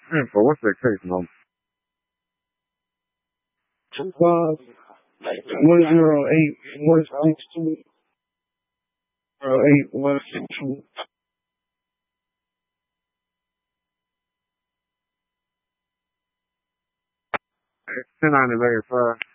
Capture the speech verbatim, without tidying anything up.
Info, what's that case number? Two five one zero eight one six two zero eight one six two. Ten ninety eighty five.